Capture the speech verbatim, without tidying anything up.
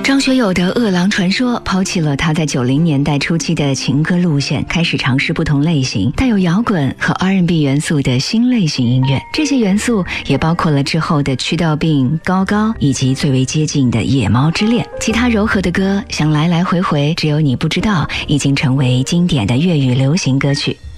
张学友的《饿狼传说》抛弃了他在九零年代初期的情歌路线，开始尝试不同类型带有摇滚和 R and B 元素的新类型音乐。这些元素也包括了之后的祛痘病、高高以及最为接近的野猫之恋。其他柔和的歌，像来来回回、只有你不知道，已经成为经典的粤语流行歌曲。